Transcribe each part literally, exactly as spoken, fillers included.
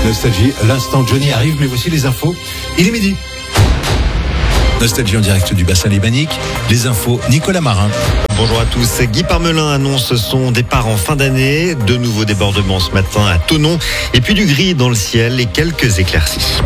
Nostalgie, l'instant Johnny arrive, mais voici les infos. Il est midi. Nostalgie en direct du bassin lémanique. Les infos, Nicolas Marin. Bonjour à tous. Guy Parmelin annonce son départ en fin d'année. De nouveaux débordements ce matin à Thonon. Et puis du gris dans le ciel et quelques éclaircies.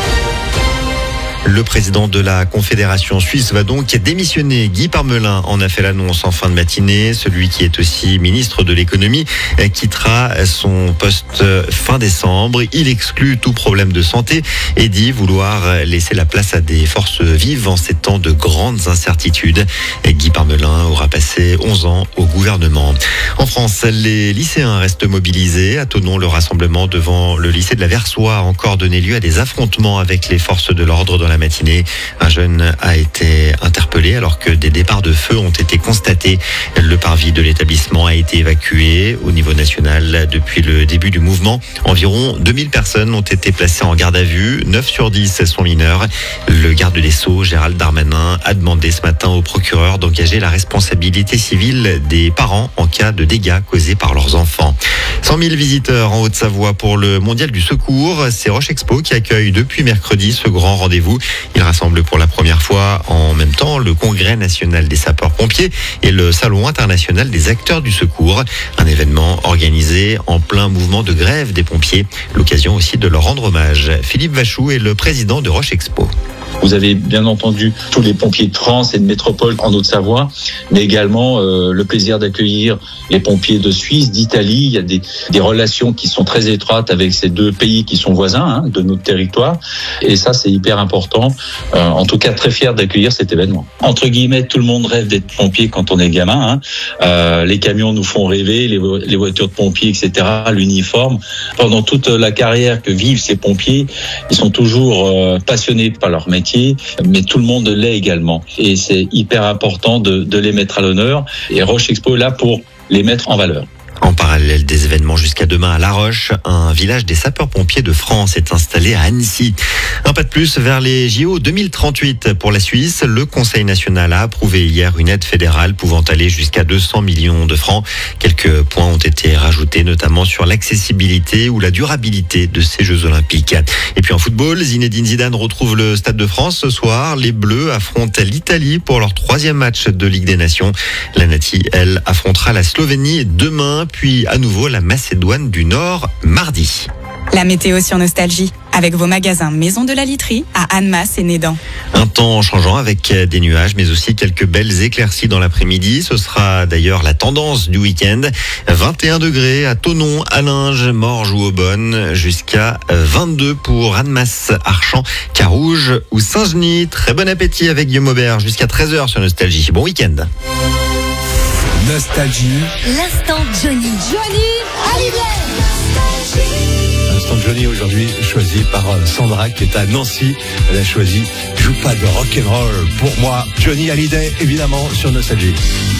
Le président de la Confédération suisse va donc démissionner. Guy Parmelin en a fait l'annonce en fin de matinée. Celui qui est aussi ministre de l'économie quittera son poste fin décembre. Il exclut tout problème de santé et dit vouloir laisser la place à des forces vives en ces temps de grandes incertitudes. Guy Parmelin aura passé onze ans au gouvernement. En France, les lycéens restent mobilisés. À Thonon, le rassemblement devant le lycée de la Versoix a encore donné lieu à des affrontements avec les forces de l'ordre dans la matinée. Un jeune a été interpellé alors que des départs de feu ont été constatés. Le parvis de l'établissement a été évacué au niveau national depuis le début du mouvement. Environ deux mille personnes ont été placées en garde à vue. neuf sur dix sont mineurs. Le garde des Sceaux, Gérald Darmanin, a demandé ce matin au procureur d'engager la responsabilité civile des parents en cas de dégâts causés par leurs enfants. cent mille visiteurs en Haute-Savoie pour le Mondial du Secours. C'est Roche Expo qui accueille depuis mercredi ce grand rendez-vous. Il rassemble pour la première fois en même temps le Congrès national des sapeurs-pompiers et le Salon international des acteurs du secours. Un événement organisé en plein mouvement de grève des pompiers. L'occasion aussi de leur rendre hommage. Philippe Vachou est le président de Roche Expo. Vous avez bien entendu tous les pompiers de France et de métropole en Haute-Savoie, mais également euh, le plaisir d'accueillir les pompiers de Suisse, d'Italie. Il y a des, des relations qui sont très étroites avec ces deux pays qui sont voisins hein, de notre territoire. Et ça, c'est hyper important. Euh, en tout cas, très fier d'accueillir cet événement. Entre guillemets, tout le monde rêve d'être pompier quand on est gamin. Hein. Euh, les camions nous font rêver, les, vo- les voitures de pompiers, et cetera, l'uniforme. Pendant toute la carrière que vivent ces pompiers, ils sont toujours euh, passionnés par leur métier. Mais tout le monde l'est également. Et c'est hyper important de, de les mettre à l'honneur. Et Roche Expo est là pour les mettre en valeur. En parallèle des événements jusqu'à demain à La Roche, un village des sapeurs-pompiers de France est installé à Annecy. Un pas de plus vers les J O deux mille trente-huit pour la Suisse. Le Conseil national a approuvé hier une aide fédérale pouvant aller jusqu'à deux cents millions de francs. Quelques points ont été rajoutés, notamment sur l'accessibilité ou la durabilité de ces Jeux Olympiques. Et puis en football, Zinedine Zidane retrouve le Stade de France ce soir. Les Bleus affrontent l'Italie pour leur troisième match de Ligue des Nations. La Nati, elle, affrontera la Slovénie demain. Puis à nouveau la Macédoine du Nord mardi. La météo sur Nostalgie, avec vos magasins Maison de la Literie à Annemasse et Nédan. Un temps changeant avec des nuages, mais aussi quelques belles éclaircies dans l'après-midi. Ce sera d'ailleurs la tendance du week-end. vingt et un degrés à Thonon, Allinges, Morges ou Aubonne, jusqu'à vingt-deux pour Annemasse, Archamps, Carouge ou Saint-Genis. Très bon appétit avec Guillaume Aubert jusqu'à treize heures sur Nostalgie. Bon week-end. Nostalgie. L'instant Johnny. Johnny Hallyday. L'instant Johnny aujourd'hui choisi par Sandra qui est à Nancy. Elle a choisi Joue pas de rock'n'roll pour moi. Johnny Hallyday évidemment sur Nostalgie.